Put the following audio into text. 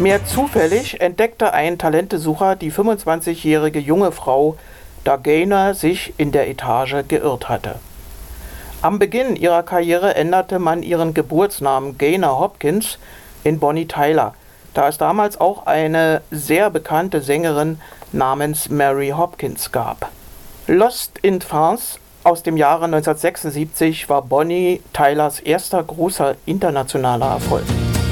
Mehr zufällig entdeckte ein Talentesucher die 25-jährige junge Frau, da Gaynor sich in der Etage geirrt hatte. Am Beginn ihrer Karriere änderte man ihren Geburtsnamen Gaynor Hopkins in Bonnie Tyler, da es damals auch eine sehr bekannte Sängerin namens Mary Hopkins gab. Lost in France aus dem Jahre 1976 war Bonnie Tylers erster großer internationaler Erfolg.